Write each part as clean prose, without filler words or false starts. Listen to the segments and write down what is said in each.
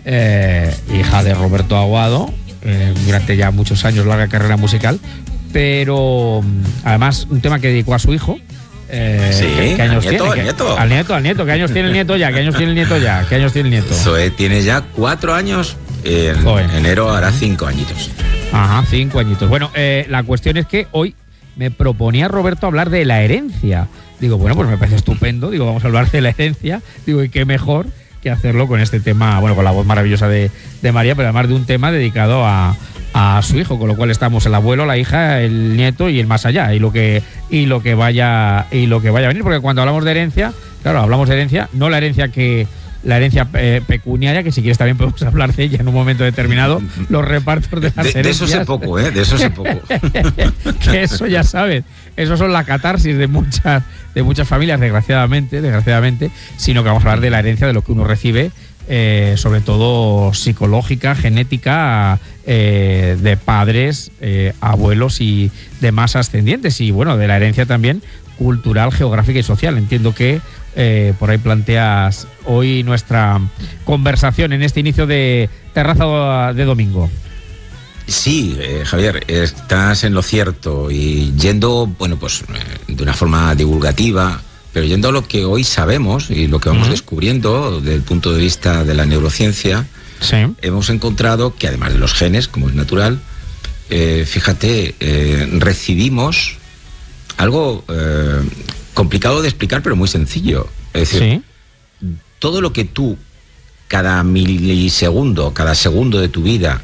hija de Roberto Aguado, durante ya muchos años, larga carrera musical, pero además un tema que dedicó a su hijo. Sí, ¿qué años al nieto, tiene? al nieto. Al nieto. ¿Qué años tiene el nieto ya? ¿Qué años tiene el nieto ya? ¿Qué años tiene el nieto? Zoe tiene ya 4 años. En enero hará 5 añitos. Ajá, 5 añitos. Bueno, la cuestión es que hoy me proponía Roberto hablar de la herencia. Digo, bueno, pues me parece estupendo. Digo, vamos a hablar de la herencia. Digo, y qué mejor que hacerlo con este tema, bueno, con la voz maravillosa de María, pero además de un tema dedicado a su hijo, con lo cual estamos el abuelo, la hija, el nieto y el más allá, y lo que vaya a venir, porque cuando hablamos de herencia, claro, hablamos de herencia, no la herencia pecuniaria, que si quieres también podemos hablar de ella en un momento determinado, los repartos de las herencias. De eso sé poco, de eso sé poco. Que eso ya sabes, eso son la catarsis de muchas familias, desgraciadamente, sino que vamos a hablar de la herencia, de lo que uno recibe, sobre todo psicológica, genética, de padres, abuelos y demás ascendientes, y bueno, de la herencia también cultural, geográfica y social. Entiendo que por ahí planteas hoy nuestra conversación en este inicio de Terraza de Domingo. Sí, Javier, estás en lo cierto, y yendo, bueno, pues de una forma divulgativa, pero yendo a lo que hoy sabemos y lo que vamos descubriendo desde el punto de vista de la neurociencia, sí, hemos encontrado que además de los genes, como es natural, fíjate, recibimos algo complicado de explicar, pero muy sencillo. Es decir, ¿sí? Todo lo que tú, cada milisegundo, cada segundo de tu vida,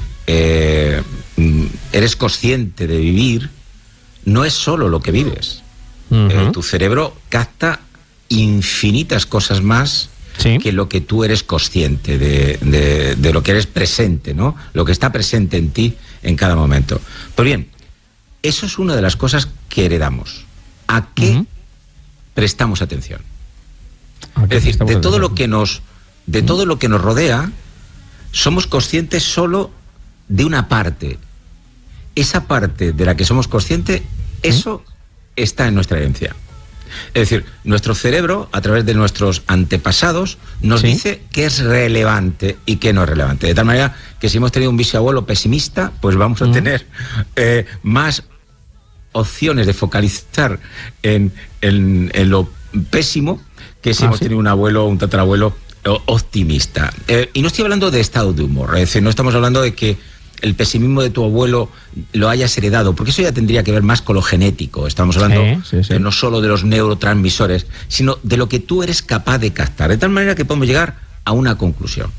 eres consciente de vivir, no es solo lo que vives. Tu cerebro capta infinitas cosas más, ¿sí?, que lo que tú eres consciente de lo que eres presente, ¿no? Lo que está presente en ti en cada momento. Pues bien, eso es una de las cosas que heredamos. ¿A qué prestamos atención? Es decir, de todo lo que nos rodea, somos conscientes solo de una parte. Esa parte de la que somos conscientes, eso está en nuestra herencia. Es decir, nuestro cerebro, a través de nuestros antepasados, nos dice qué es relevante y qué no es relevante. De tal manera que si hemos tenido un bisabuelo pesimista, pues vamos a tener más opciones de focalizar en lo pésimo que si hemos tenido un abuelo o un tatarabuelo optimista. Y no estoy hablando de estado de humor, es decir, no estamos hablando de que el pesimismo de tu abuelo lo hayas heredado, porque eso ya tendría que ver más con lo genético. Estamos hablando no solo de los neurotransmisores, sino de lo que tú eres capaz de captar, de tal manera que podemos llegar a una conclusión.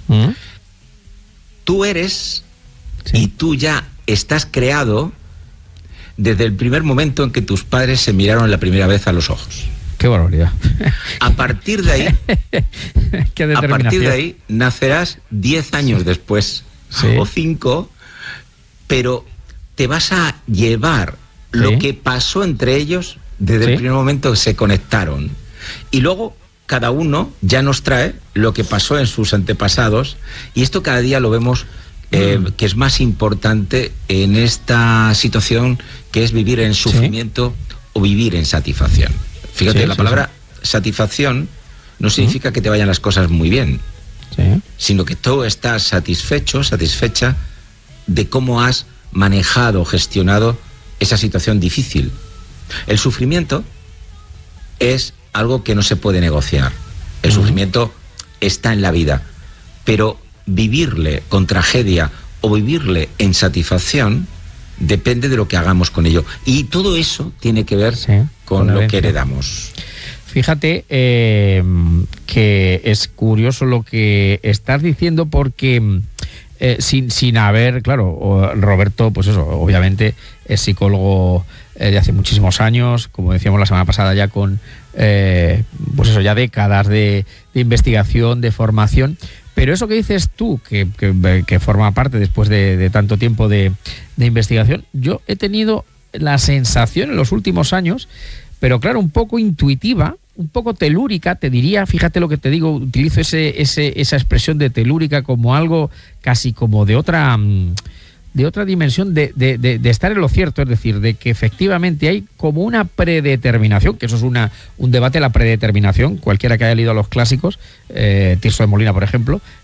Tú eres y tú ya estás creado desde el primer momento en que tus padres se miraron la primera vez a los ojos. ¡Qué barbaridad! A partir de ahí nacerás 10 años después, o 5, pero te vas a llevar lo que pasó entre ellos desde el primer momento que se conectaron. Y luego cada uno ya nos trae lo que pasó en sus antepasados, y esto cada día lo vemos que es más importante en esta situación, que es vivir en sufrimiento o vivir en satisfacción. Fíjate, la palabra satisfacción no significa que te vayan las cosas muy bien, sino que tú estás satisfecho, satisfecha de cómo has manejado, gestionado esa situación difícil. El sufrimiento es algo que no se puede negociar. El sufrimiento está en la vida, pero vivirle con tragedia o vivirle en satisfacción depende de lo que hagamos con ello. Y todo eso tiene que ver con lo que heredamos. Fíjate que es curioso lo que estás diciendo, porque sin haber, claro, Roberto, pues eso, obviamente es psicólogo de hace muchísimos años, como decíamos la semana pasada, ya con pues eso, ya décadas de investigación, de formación. Pero eso que dices tú, que forma parte después de tanto tiempo de investigación, yo he tenido la sensación en los últimos años, pero claro, un poco intuitiva, un poco telúrica, te diría, fíjate lo que te digo, utilizo esa expresión de telúrica como algo casi como de otra dimensión, de estar en lo cierto, es decir, de que efectivamente hay como una predeterminación, que eso es un debate, la predeterminación. Cualquiera que haya leído a los clásicos, Tirso de Molina, por ejemplo,